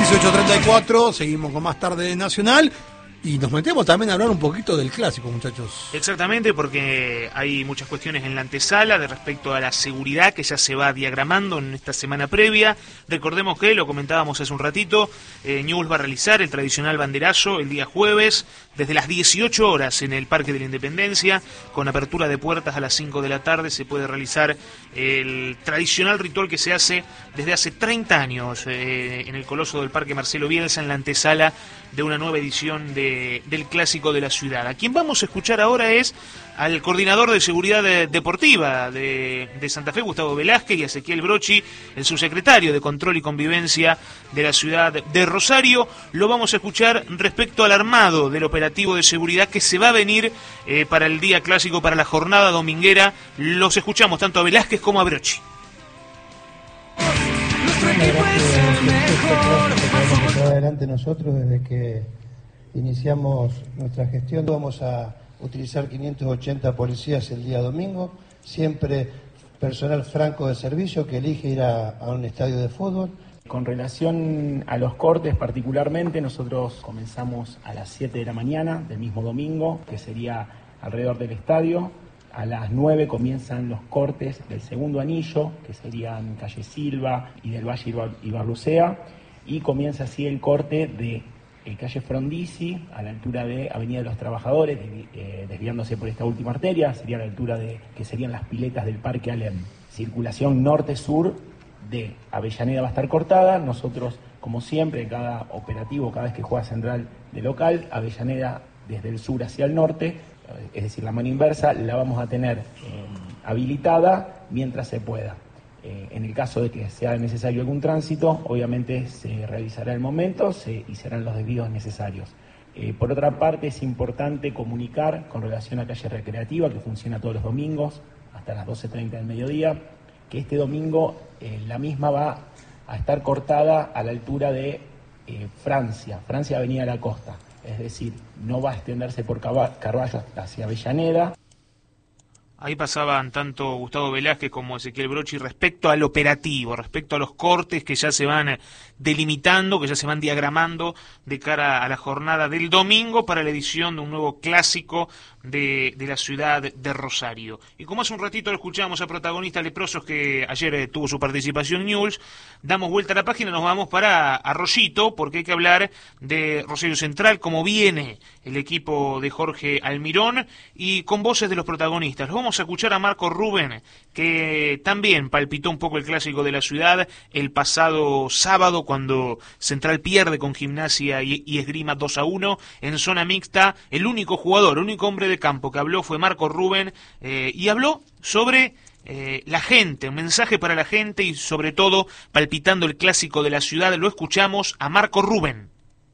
18:34, seguimos con más tarde Nacional y nos metemos también a hablar un poquito del clásico, muchachos. Exactamente, porque hay muchas cuestiones en la antesala de respecto a la seguridad que ya se va diagramando en esta semana previa. Recordemos que, lo comentábamos hace un ratito, Newell's va a realizar el tradicional banderazo el día jueves desde las 18 horas en el Parque de la Independencia, con apertura de puertas a las 5 de la tarde. Se puede realizar el tradicional ritual que se hace desde hace 30 años en el Coloso del Parque Marcelo Bielsa, en la antesala de una nueva edición del Clásico de la Ciudad. A quien vamos a escuchar ahora es al coordinador de seguridad deportiva de Santa Fe, Gustavo Velázquez, y a Ezequiel Brochi, el subsecretario de Control y Convivencia de la ciudad de Rosario. Lo vamos a escuchar respecto al armado del operativo de seguridad que se va a venir para el día clásico, para la jornada dominguera. Los escuchamos tanto a Velázquez como a Brochi. Adelante nosotros desde que iniciamos nuestra gestión vamos a utilizar 580 policías el día domingo, siempre personal franco de servicio que elige ir a un estadio de fútbol. Con relación a los cortes particularmente, nosotros comenzamos a las 7 de la mañana del mismo domingo, que sería alrededor del estadio. A las 9 comienzan los cortes del segundo anillo, que serían Calle Silva y del Valle y Barlucea, y comienza así el corte de Calle Frondizi a la altura de Avenida de los Trabajadores, desviándose por esta última arteria, sería a la altura de que serían las piletas del Parque Alem. Circulación norte-sur de Avellaneda va a estar cortada. Nosotros, como siempre, en cada operativo, cada vez que juega Central de local, Avellaneda desde el sur hacia el norte, es decir, la mano inversa, la vamos a tener habilitada mientras se pueda. En el caso de que sea necesario algún tránsito, obviamente se revisará el momento y serán los desvíos necesarios. Por otra parte, es importante comunicar con relación a Calle Recreativa, que funciona todos los domingos hasta las 12:30 del mediodía, que este domingo la misma va a estar cortada a la altura de Francia Avenida de la Costa. Es decir, no va a extenderse por Carballo hacia Avellaneda. Ahí pasaban tanto Gustavo Velázquez como Ezequiel Brochi respecto al operativo, respecto a los cortes que ya se van delimitando, que ya se van diagramando de cara a la jornada del domingo para la edición de un nuevo clásico de la ciudad de Rosario. Y como hace un ratito lo escuchábamos a protagonistas leprosos que ayer tuvo su participación en Newell's, damos vuelta a la página, nos vamos para Arroyito, porque hay que hablar de Rosario Central, cómo viene el equipo de Jorge Almirón, y con voces de los protagonistas. Los vamos a escuchar a Marco Rubén, que también palpitó un poco el clásico de la ciudad el pasado sábado, cuando Central pierde con Gimnasia y Esgrima 2-1 en zona mixta. El único jugador, el único hombre de campo que habló fue Marco Rubén, y habló sobre la gente, un mensaje para la gente y sobre todo palpitando el clásico de la ciudad. Lo escuchamos a Marco Rubén.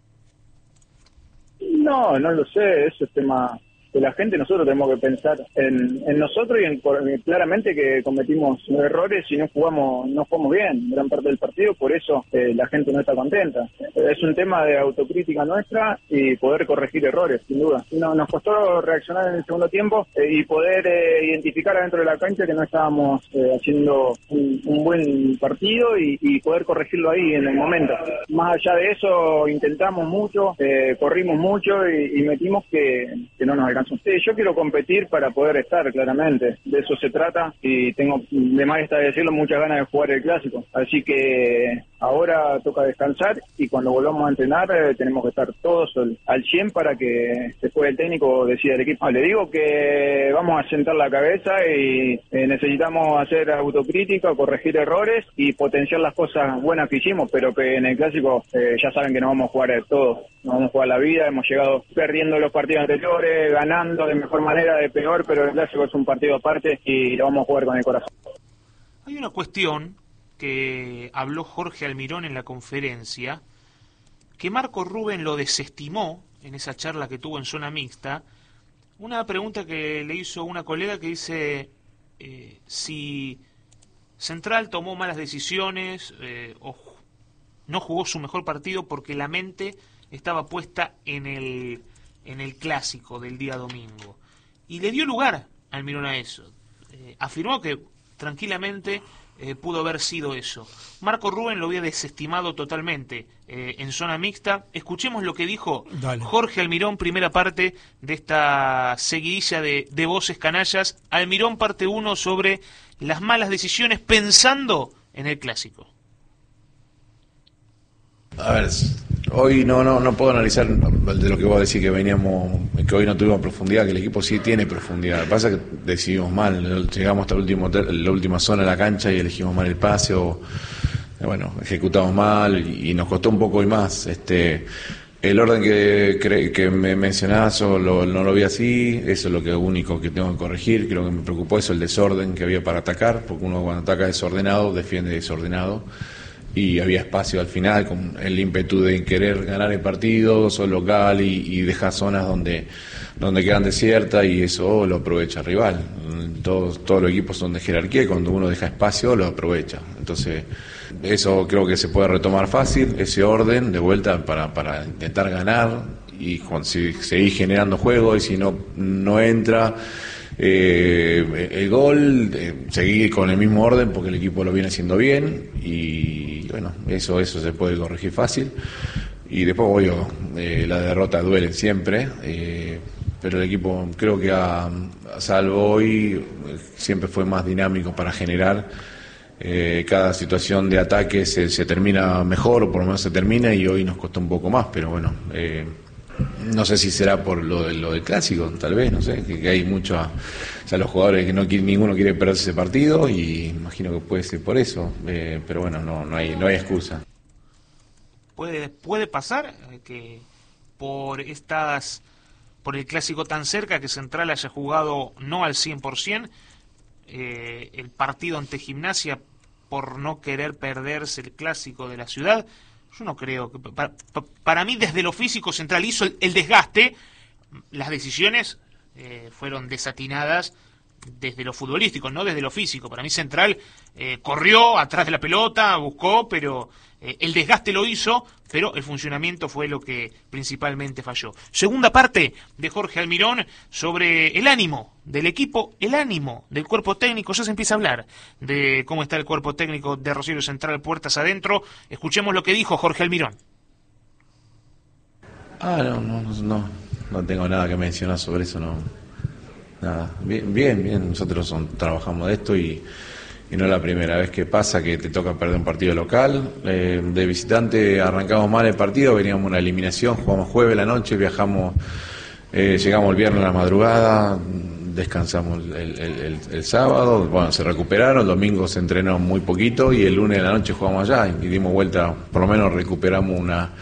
No lo sé, ese es tema de la gente. Nosotros tenemos que pensar en nosotros y claramente que cometimos errores y no jugamos bien gran parte del partido, por eso la gente no está contenta. Es un tema de autocrítica nuestra y poder corregir errores, sin duda. Nos costó reaccionar en el segundo tiempo y poder identificar adentro de la cancha que no estábamos haciendo un buen partido y poder corregirlo ahí en el momento. Más allá de eso, intentamos mucho, corrimos mucho y metimos que no nos alcanzó. Sí, yo quiero competir para poder estar, claramente. De eso se trata y tengo, de más está decirlo, muchas ganas de jugar el clásico. Así que ahora toca descansar y cuando volvamos a entrenar tenemos que estar todos al 100 para que después el técnico decida el equipo. Le digo que vamos a sentar la cabeza y necesitamos hacer autocrítica, corregir errores y potenciar las cosas buenas que hicimos, pero que en el clásico ya saben que no vamos a jugar todos. No vamos a jugar la vida, hemos llegado perdiendo los partidos anteriores, ganando de mejor manera, de peor, pero el clásico es un partido aparte y lo vamos a jugar con el corazón. Hay una cuestión que habló Jorge Almirón en la conferencia, que Marco Rubén lo desestimó en esa charla que tuvo en zona mixta. Una pregunta que le hizo una colega que dice si Central tomó malas decisiones o no jugó su mejor partido porque la mente estaba puesta en el clásico del día domingo. Y le dio lugar Almirón a eso. Afirmó que tranquilamente pudo haber sido eso. Marco Rubén lo había desestimado totalmente en zona mixta. Escuchemos lo que dijo Jorge Almirón, primera parte de esta seguidilla de voces canallas. Almirón, parte 1, sobre las malas decisiones pensando en el clásico. A ver, hoy no puedo analizar de lo que vos decís, que que hoy no tuvimos profundidad, que el equipo sí tiene profundidad. Lo que pasa es que decidimos mal, llegamos hasta la última zona de la cancha y elegimos mal el pase, ejecutamos mal y nos costó un poco y más. El orden que me mencionás no lo vi así, eso es lo único que tengo que corregir. Creo que me preocupó eso, el desorden que había para atacar, porque uno cuando ataca desordenado, defiende desordenado. Y había espacio al final con el ímpetu de querer ganar el partido, sos local y deja zonas donde quedan desiertas, y eso lo aprovecha el rival. Todos los equipos son de jerarquía y cuando uno deja espacio lo aprovecha. Entonces eso creo que se puede retomar fácil, ese orden de vuelta para intentar ganar y seguir generando juego, y si no entra el gol, seguir con el mismo orden porque el equipo lo viene haciendo bien, y bueno, eso se puede corregir fácil. Y después, obvio, la derrota duele siempre, pero el equipo creo que salvo hoy siempre fue más dinámico para generar. Cada situación de ataque se termina mejor, o por lo menos se termina, y hoy nos costó un poco más, pero bueno, no sé si será por lo del clásico, tal vez, no sé, que hay mucho, los jugadores que ninguno quiere perderse ese partido, y imagino que puede ser por eso, pero bueno, no hay excusa. Puede pasar que por el clásico tan cerca, que Central haya jugado no al 100% el partido ante Gimnasia, por no querer perderse el clásico de la ciudad. Yo no creo que para mí, desde lo físico, Central hizo el desgaste. Las decisiones fueron desatinadas desde lo futbolístico, no desde lo físico. Para mí Central corrió atrás de la pelota, buscó, pero el desgaste lo hizo, pero el funcionamiento fue lo que principalmente falló. Segunda parte de Jorge Almirón sobre el ánimo del equipo, el ánimo del cuerpo técnico. Ya se empieza a hablar de cómo está el cuerpo técnico de Rosario Central puertas adentro. Escuchemos lo que dijo Jorge Almirón. No tengo nada que mencionar sobre eso, no. Nada, bien, nosotros trabajamos de esto y no es la primera vez que pasa que te toca perder un partido local. De visitante arrancamos mal el partido, veníamos una eliminación, jugamos jueves la noche, llegamos el viernes a la madrugada, descansamos el sábado, bueno, se recuperaron, el domingo se entrenó muy poquito y el lunes de la noche jugamos allá y dimos vuelta, por lo menos recuperamos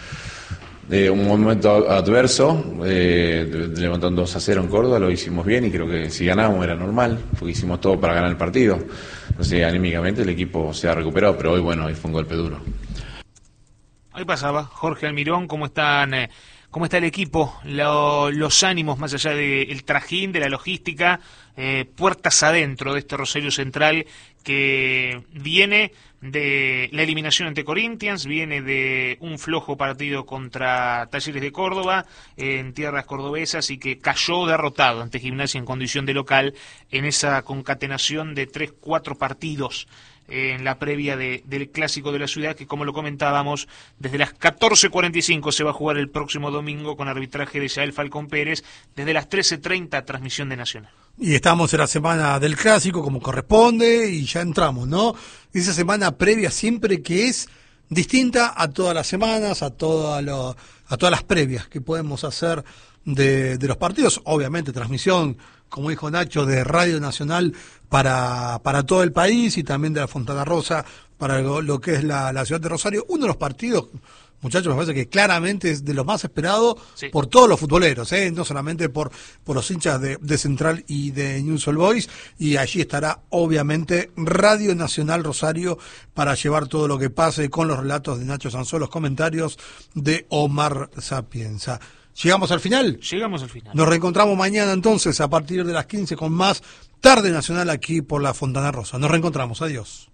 un momento adverso, levantando 2-0 en Córdoba, lo hicimos bien y creo que si ganábamos era normal, porque hicimos todo para ganar el partido. Entonces, anímicamente el equipo se ha recuperado, pero hoy fue un golpe duro. Ahí pasaba Jorge Almirón, cómo está el equipo, los ánimos más allá del trajín, de la logística, puertas adentro de este Rosario Central que viene de la eliminación ante Corinthians, viene de un flojo partido contra Talleres de Córdoba en tierras cordobesas y que cayó derrotado ante Gimnasia en condición de local en esa concatenación de 3-4 partidos en la previa del Clásico de la Ciudad, que como lo comentábamos, desde las 14:45 se va a jugar el próximo domingo con arbitraje de Yael Falcón Pérez, desde las 13:30 transmisión de Nacional. Y estamos en la semana del Clásico como corresponde y ya entramos, ¿no? Esa semana previa siempre que es distinta a todas las semanas, a todas las previas que podemos hacer de los partidos. Obviamente transmisión, como dijo Nacho, de Radio Nacional para todo el país y también de la Fontana Rosa para lo que es la ciudad de Rosario. Uno de los partidos, muchachos, me parece que claramente es de los más esperados por todos los futboleros, no solamente por los hinchas de Central y de Newell's Old Boys, y allí estará obviamente Radio Nacional Rosario para llevar todo lo que pase con los relatos de Nacho Sansó, los comentarios de Omar Sapienza. ¿Llegamos al final? Llegamos al final. Nos reencontramos mañana entonces a partir de las 15 con más Tarde Nacional aquí por la Fontana Rosa. Nos reencontramos. Adiós.